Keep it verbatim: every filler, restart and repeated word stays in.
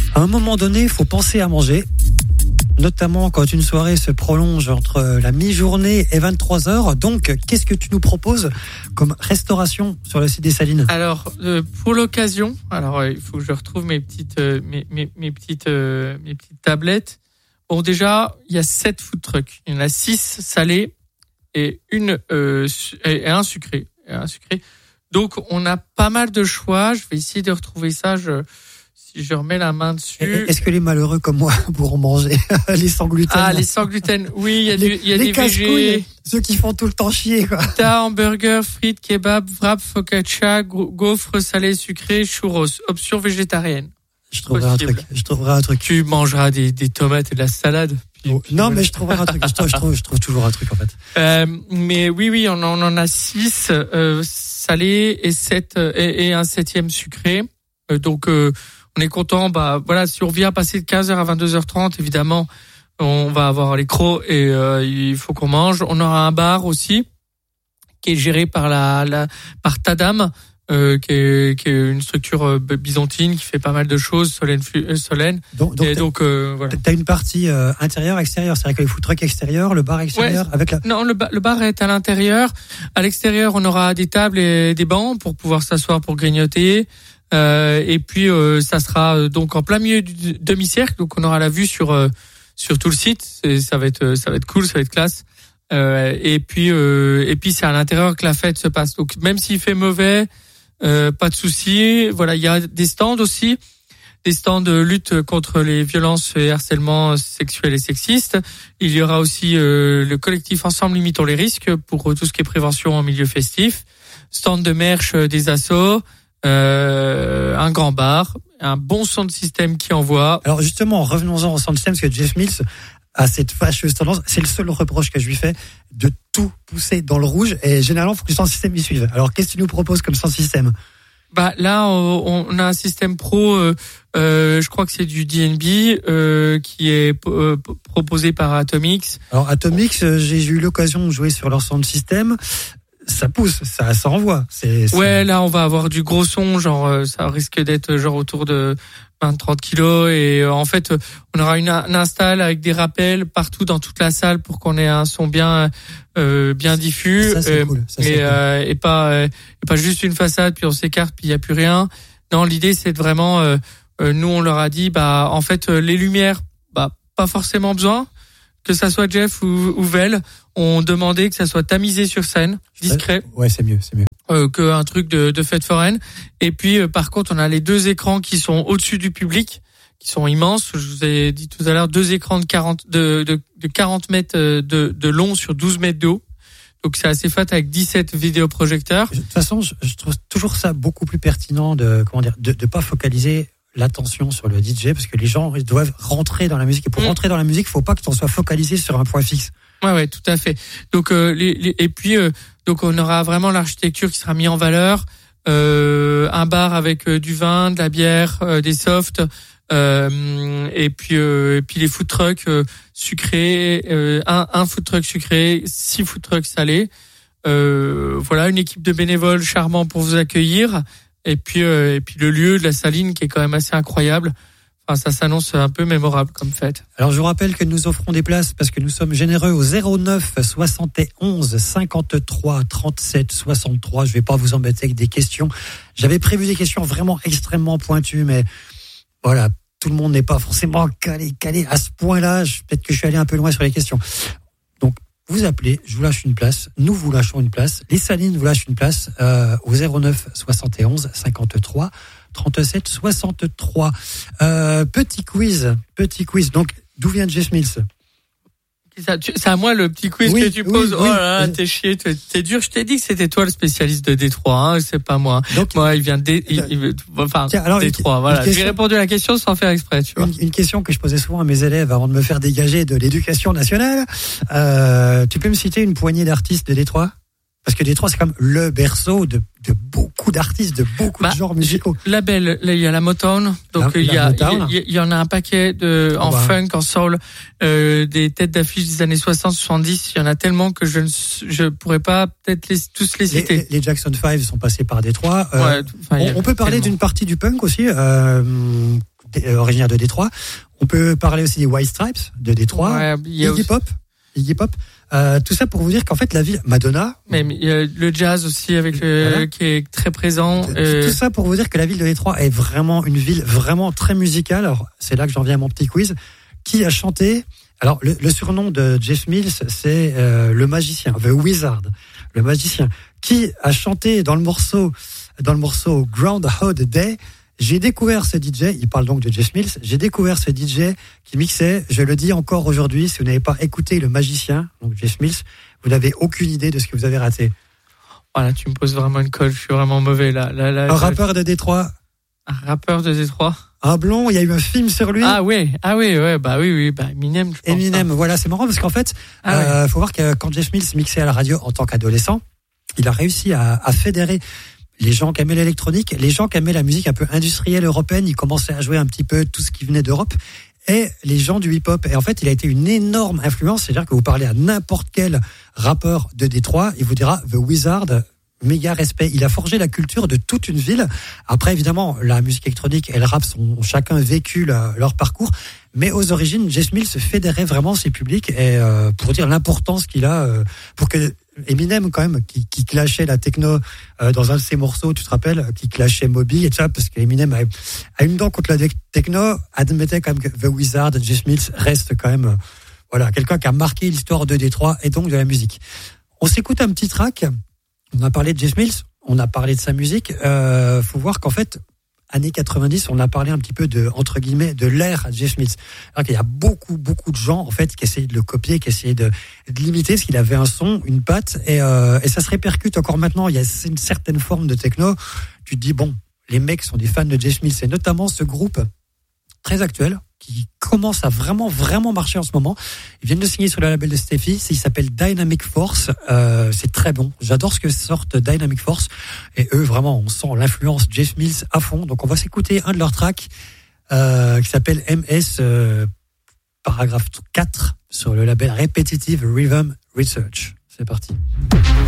À un moment donné, il faut penser à manger, notamment quand une soirée se prolonge entre la mi-journée et vingt-trois heures. Donc, qu'est-ce que tu nous proposes comme restauration sur le site des Salines ? Alors, euh, pour l'occasion, alors euh, il faut que je retrouve mes petites, euh, mes, mes, mes petites, euh, mes petites tablettes. Bon, déjà, il y a sept food trucks. Il y en a six salés et une euh, et un sucré, et un sucré. Donc, on a pas mal de choix. Je vais essayer de retrouver ça. Je Si je remets la main dessus. Est-ce que les malheureux comme moi pourront manger les sans gluten ? Ah, les sans gluten. Oui, il y a les, du, il y a les des végés. Ceux qui font tout le temps chier, quoi. Pita, hamburger, frites, kebab, wrap, focaccia, gaufres salés, sucrés, churros. Option végétarienne. Je trouverai possible. un truc. Je trouverai un truc. Tu mangeras des, des tomates et de la salade. Puis, oh, non, mais je trouverai un truc. Je trouve, je trouve, je trouve toujours un truc, en fait. Euh, mais oui, oui, on en, on en a six, euh, salés et sept, et, et un septième sucré. Euh, donc, euh, on est content. Bah, voilà, si on vient passer de quinze heures à vingt-deux heures trente, évidemment, on va avoir les crocs et euh, il faut qu'on mange. On aura un bar aussi qui est géré par la, la par Tadam, euh, qui est qui est une structure byzantine qui fait pas mal de choses, Solène euh, Solène. Donc, donc, et t'as, donc euh, voilà. T'as une partie euh, intérieure, extérieure, c'est-à-dire que les food trucks extérieurs, le bar extérieur, ouais, avec la. Non, le bar, le bar est à l'intérieur. À l'extérieur, on aura des tables et des bancs pour pouvoir s'asseoir pour grignoter. Euh, et puis euh, ça sera donc en plein milieu du demi-cercle, donc on aura la vue sur euh, sur tout le site. C'est, ça va être ça va être cool, ça va être classe. Euh, et puis euh, et puis c'est à l'intérieur que la fête se passe. Donc même s'il fait mauvais, euh, pas de souci. Voilà, il y a des stands aussi, des stands de lutte contre les violences et harcèlements sexuels et sexistes. Il y aura aussi euh, le collectif Ensemble Limitons les risques pour tout ce qui est prévention en milieu festif. Stand de merch des assos. Euh, un grand bar, un bon sound system qui envoie. Alors justement, revenons-en au sound system, parce que Jeff Mills a cette fâcheuse tendance, c'est le seul reproche que je lui fais, de tout pousser dans le rouge, et généralement, il faut que le sound system y suive. Alors, qu'est-ce que tu nous proposes comme sound system ? Bah là, on, on a un système pro, euh, euh, je crois que c'est du D and B, euh, qui est euh, proposé par Atomix. Alors Atomix, euh, j'ai eu l'occasion de jouer sur leur sound system. Ça pousse, ça, ça envoie. C'est, c'est... Ouais, là, on va avoir du gros son, genre, euh, ça risque d'être genre autour de vingt à trente kilos. Et euh, en fait, on aura une, une install avec des rappels partout dans toute la salle pour qu'on ait un son bien, euh, bien diffus. Ça, c'est euh, cool. Ça, et, c'est cool. Euh, et pas, euh, et pas juste une façade, puis on s'écarte, puis il y a plus rien. Non, l'idée, c'est de vraiment, euh, euh, nous, on leur a dit, bah, en fait, euh, les lumières, bah, pas forcément besoin. Que ça soit Jeff ou, ou Vel, on demandait que ça soit tamisé sur scène, discret. Ouais, c'est mieux, c'est mieux. Euh, qu'un truc de, de fête foraine. Et puis, euh, par contre, on a les deux écrans qui sont au-dessus du public, qui sont immenses. Je vous ai dit tout à l'heure, deux écrans de quarante, de, de, de quarante mètres de, de long sur douze mètres de haut. Donc, c'est assez fat avec dix-sept vidéoprojecteurs. De toute façon, je, je trouve toujours ça beaucoup plus pertinent de, comment dire, de, de pas focaliser l'attention sur le D J, parce que les gens ils doivent rentrer dans la musique, et pour mmh. rentrer dans la musique, il faut pas que tu en sois focalisé sur un point fixe. Ouais, ouais, tout à fait. Donc, euh, les, les, et puis, euh, donc, on aura vraiment l'architecture qui sera mise en valeur, euh, un bar avec euh, du vin, de la bière, euh, des softs, euh, et puis, euh, et puis les food trucks euh, sucrés, euh, un, un food truck sucré, six food trucks salés. Euh, voilà, une équipe de bénévoles charmants pour vous accueillir. Et puis, euh, et puis le lieu de la Saline qui est quand même assez incroyable. Enfin, ça s'annonce un peu mémorable comme fête. Alors, je vous rappelle que nous offrons des places parce que nous sommes généreux au zéro neuf soixante et onze cinquante-trois trente-sept soixante-trois. Je vais pas vous embêter avec des questions. J'avais prévu des questions vraiment extrêmement pointues, mais voilà, tout le monde n'est pas forcément calé, calé à ce point-là. Peut-être que je suis allé un peu loin sur les questions. Donc, vous appelez, je vous lâche une place, nous vous lâchons une place, les Salines vous lâchent une place euh, au zéro neuf soixante et onze cinquante-trois trente-sept soixante-trois. Euh, petit quiz, petit quiz. Donc, d'où vient Jeff Mills ? C'est à moi le petit quiz oui, que tu poses. Oui, oh oui. là là, t'es chier, t'es, t'es dur. Je t'ai dit que c'était toi le spécialiste de Détroit, hein, c'est pas moi. Donc, moi, il vient de Dé, il, il, enfin, tiens, alors, Détroit. Une, voilà. Une question, j'ai répondu à la question sans faire exprès, tu vois. Une, une question que je posais souvent à mes élèves avant de me faire dégager de l'éducation nationale. Euh, tu peux me citer une poignée d'artistes de Détroit ? Parce que Détroit, c'est comme le berceau de, de beaucoup d'artistes, de beaucoup bah, de genres musicaux. Label, là, il y a la Motown. Donc, la, il, y a, Motown. Il, y a, il y en a un paquet de, en oh bah. funk, en soul, euh, des têtes d'affiche des années soixante, soixante-dix. Il y en a tellement que je ne je pourrais pas peut-être les, tous les citer. Les, les Jackson five sont passés par Détroit. Euh, ouais, on, on peut parler tellement. D'une partie du punk aussi. Euh, euh, originaire de Détroit. On peut parler aussi des White Stripes de Détroit, ouais, Iggy aussi... Pop, Iggy Pop. Euh, tout ça pour vous dire qu'en fait la ville, Madonna. Mais il y a le jazz aussi avec le, voilà. qui est très présent. Tout, euh... tout ça pour vous dire que la ville de Détroit est vraiment une ville vraiment très musicale. Alors c'est là que j'en viens à mon petit quiz. Qui a chanté? Alors le, le surnom de Jeff Mills, c'est euh, le magicien, The Wizard, le magicien. Qui a chanté dans le morceau, dans le morceau Groundhog Day? J'ai découvert ce D J, il parle donc de Jeff Mills, j'ai découvert ce D J qui mixait, je le dis encore aujourd'hui, si vous n'avez pas écouté le magicien, donc Jeff Mills, vous n'avez aucune idée de ce que vous avez raté. Voilà, tu me poses vraiment une colle, je suis vraiment mauvais là. là, là un je... rappeur de Détroit. Un rappeur de Détroit. Un blond, il y a eu un film sur lui. Ah oui, ah oui, ouais, bah oui, oui, bah Eminem, je pense. Eminem, ça. Voilà, c'est marrant parce qu'en fait, ah euh, oui. faut voir que quand Jeff Mills mixait à la radio en tant qu'adolescent, il a réussi à, à fédérer les gens qui aimaient l'électronique, les gens qui aimaient la musique un peu industrielle européenne, ils commençaient à jouer un petit peu tout ce qui venait d'Europe, et les gens du hip-hop. Et en fait, il a été une énorme influence, c'est-à-dire que vous parlez à n'importe quel rappeur de Détroit, il vous dira The Wizard, méga respect. Il a forgé la culture de toute une ville. Après, évidemment, la musique électronique et le rap ont chacun vécu la, leur parcours, mais aux origines, Jeff Mills fédérait vraiment ses publics, et euh, pour dire l'importance qu'il a, euh, pour que Eminem quand même, qui, qui clashait la techno euh, dans un de ses morceaux, tu te rappelles, qui clashait Moby et tout ça, parce qu'Eminem a, a une dent contre la techno, admettait quand même que The Wizard, Jeff Mills reste quand même, euh, voilà, quelqu'un qui a marqué l'histoire de Détroit et donc de la musique. On s'écoute un petit track. On a parlé de Jeff Mills, on a parlé de sa musique. Euh, faut voir qu'en fait, années quatre-vingt-dix, on a parlé un petit peu de, entre guillemets, de l'ère Jeff Mills. Alors qu'il y a beaucoup, beaucoup de gens, en fait, qui essayaient de le copier, qui essayaient de, de l'imiter, parce qu'il avait un son, une patte, et, euh, et ça se répercute encore maintenant. Il y a une certaine forme de techno. Tu te dis, bon, les mecs sont des fans de Jeff Mills, et notamment ce groupe très actuel, qui commence à vraiment, vraiment marcher en ce moment. Ils viennent de signer sur le label de Steffi, il s'appelle Dynamic Force, euh, c'est très bon. J'adore ce que sortent Dynamic Force, et eux, vraiment, on sent l'influence Jeff Mills à fond. Donc on va s'écouter un de leurs tracks, euh, qui s'appelle M S, euh, paragraphe quatre, sur le label Repetitive Rhythm Research. C'est parti.